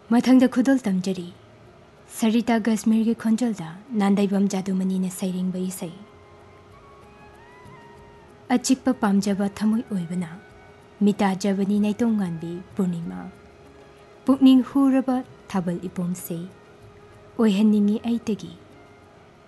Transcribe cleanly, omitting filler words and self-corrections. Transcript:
मथंग खुदल तमजरी सरिता गजमेर के खोंजलदा नांदाइबम जादुमनी ने सैरिंग बई अचिक पामजब थमोई ओइबना मिताजबनी नैतोंगानबी पूर्णिमा पुकनिंग हुरब थाबल इपोम से ओइहनिंगी ऐतगी